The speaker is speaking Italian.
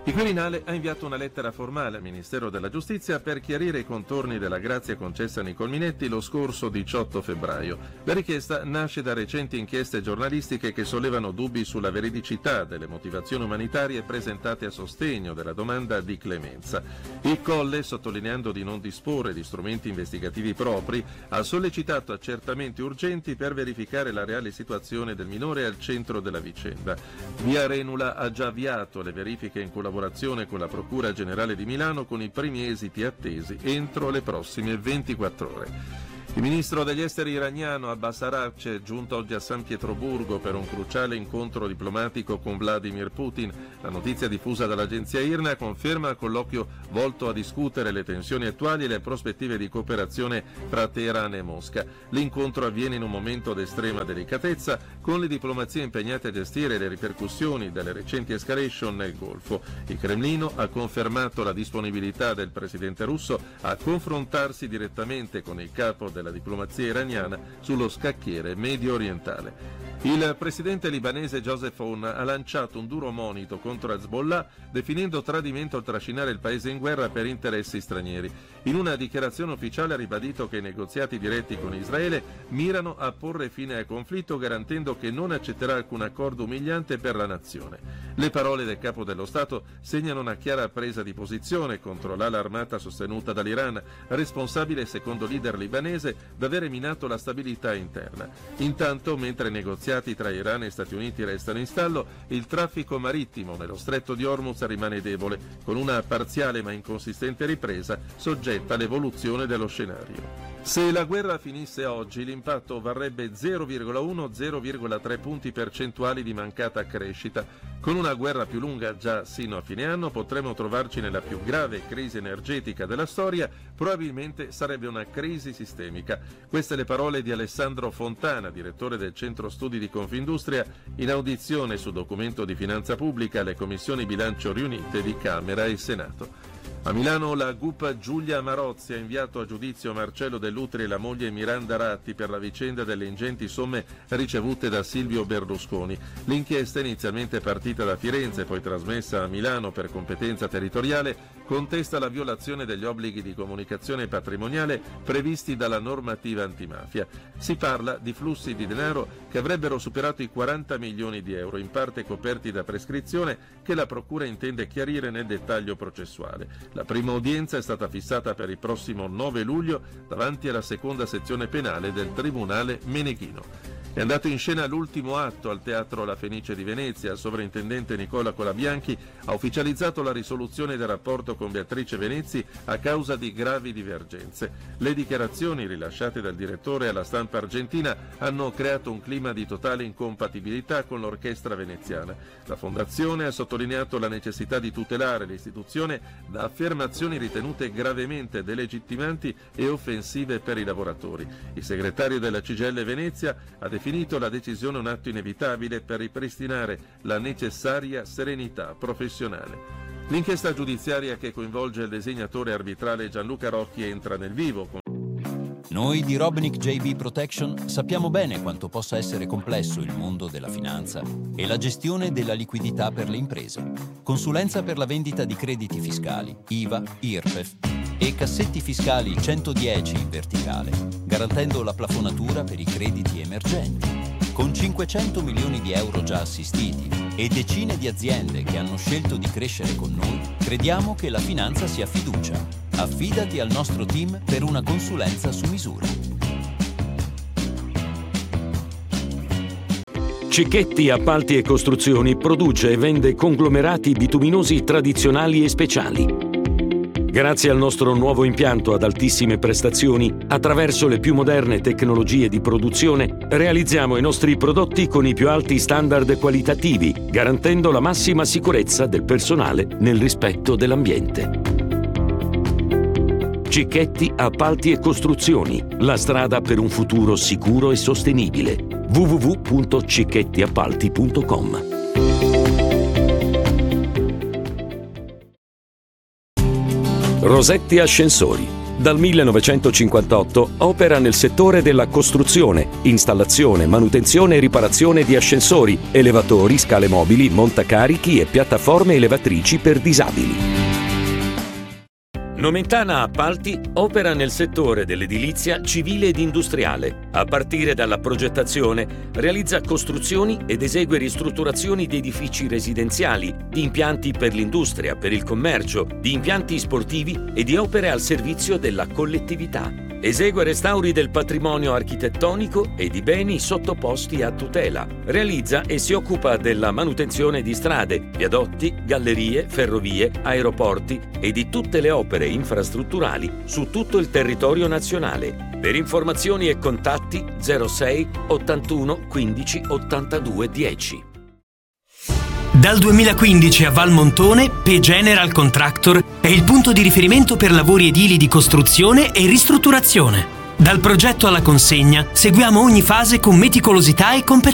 Il Quirinale ha inviato una lettera formale al Ministero della Giustizia per chiarire i contorni della grazia concessa a Nicole Minetti lo scorso 18 febbraio. La richiesta nasce da recenti inchieste giornalistiche che sollevano dubbi sulla veridicità delle motivazioni umanitarie presentate a sostegno della domanda di clemenza. Il Colle, sottolineando di non disporre di strumenti investigativi propri, ha sollecitato accertamenti urgenti per verificare la reale situazione del minore al centro della vicenda. Via Renula ha già avviato le verifiche in collaborazione con la Procura Generale di Milano con i primi esiti attesi entro le prossime 24 ore. Il ministro degli esteri iraniano Abbas Araghchi è giunto oggi a San Pietroburgo per un cruciale incontro diplomatico con Vladimir Putin. La notizia diffusa dall'agenzia IRNA conferma il colloquio volto a discutere le tensioni attuali e le prospettive di cooperazione fra Teheran e Mosca. L'incontro avviene in un momento di estrema delicatezza, con le diplomazie impegnate a gestire le ripercussioni delle recenti escalation nel Golfo. Il Cremlino ha confermato la disponibilità del presidente russo a confrontarsi direttamente con il capo della diplomazia iraniana sullo scacchiere medio orientale. Il presidente libanese Joseph Aoun ha lanciato un duro monito contro Hezbollah, definendo tradimento il trascinare il paese in guerra per interessi stranieri. In una dichiarazione ufficiale ha ribadito che i negoziati diretti con Israele mirano a porre fine al conflitto, garantendo che non accetterà alcun accordo umiliante per la nazione. Le parole del capo dello Stato segnano una chiara presa di posizione contro l'ala armata sostenuta dall'Iran, responsabile, secondo il leader libanese, d'aver minato la stabilità interna. Intanto, mentre i negoziati tra Iran e Stati Uniti restano in stallo, il traffico marittimo nello stretto di Hormuz rimane debole, con una parziale ma inconsistente ripresa soggetta all'evoluzione dello scenario. Se la guerra finisse oggi, l'impatto varrebbe 0,1-0,3 punti percentuali di mancata crescita. Con una guerra più lunga già sino a fine anno potremmo trovarci nella più grave crisi energetica della storia, probabilmente sarebbe una crisi sistemica. Queste le parole di Alessandro Fontana, direttore del Centro Studi di Confindustria, in audizione su documento di finanza pubblica alle commissioni bilancio riunite di Camera e Senato. A Milano la GUP Giulia Marozzi ha inviato a giudizio Marcello Dell'Utri e la moglie Miranda Ratti per la vicenda delle ingenti somme ricevute da Silvio Berlusconi. L'inchiesta, inizialmente partita da Firenze, poi trasmessa a Milano per competenza territoriale, contesta la violazione degli obblighi di comunicazione patrimoniale previsti dalla normativa antimafia. Si parla di flussi di denaro che avrebbero superato i 40 milioni di euro, in parte coperti da prescrizione, che la Procura intende chiarire nel dettaglio processuale. La prima udienza è stata fissata per il prossimo 9 luglio davanti alla seconda sezione penale del Tribunale Meneghino. È andato in scena l'ultimo atto al Teatro La Fenice di Venezia. Il sovrintendente Nicola Colabianchi ha ufficializzato la risoluzione del rapporto con Beatrice Venezzi a causa di gravi divergenze. Le dichiarazioni rilasciate dal direttore alla stampa argentina hanno creato un clima di totale incompatibilità con l'orchestra veneziana. La fondazione ha sottolineato la necessità di tutelare l'istituzione da affermazioni ritenute gravemente delegittimanti e offensive per i lavoratori. Il segretario della CGIL Venezia ha definito la decisione un atto inevitabile per ripristinare la necessaria serenità professionale. L'inchiesta giudiziaria che coinvolge il disegnatore arbitrale Gianluca Rocchi entra nel vivo. Noi di Robnick JB Protection sappiamo bene quanto possa essere complesso il mondo della finanza e la gestione della liquidità per le imprese. Consulenza per la vendita di crediti fiscali, IVA, IRPEF e cassetti fiscali 110 in verticale, garantendo la plafonatura per i crediti emergenti. Con 500 milioni di euro già assistiti e decine di aziende che hanno scelto di crescere con noi, crediamo che la finanza sia fiducia. Affidati al nostro team per una consulenza su misura. Cicchetti Appalti e Costruzioni produce e vende conglomerati bituminosi tradizionali e speciali. Grazie al nostro nuovo impianto ad altissime prestazioni, attraverso le più moderne tecnologie di produzione, realizziamo i nostri prodotti con i più alti standard qualitativi, garantendo la massima sicurezza del personale nel rispetto dell'ambiente. Cicchetti Appalti e Costruzioni, la strada per un futuro sicuro e sostenibile. www.cicchettiappalti.com. Rosetti Ascensori, Dal 1958 opera nel settore della costruzione, installazione, manutenzione e riparazione di ascensori, elevatori, scale mobili, montacarichi e piattaforme elevatrici per disabili. Nomentana Appalti opera nel settore dell'edilizia civile ed industriale. A partire dalla progettazione, realizza costruzioni ed esegue ristrutturazioni di edifici residenziali, di impianti per l'industria, per il commercio, di impianti sportivi e di opere al servizio della collettività. Esegue restauri del patrimonio architettonico e di beni sottoposti a tutela. Realizza e si occupa della manutenzione di strade, viadotti, gallerie, ferrovie, aeroporti e di tutte le opere infrastrutturali su tutto il territorio nazionale. Per informazioni e contatti 06 81 15 82 10. Dal 2015 a Valmontone, P General Contractor è il punto di riferimento per lavori edili di costruzione e ristrutturazione. Dal progetto alla consegna seguiamo ogni fase con meticolosità e competenza.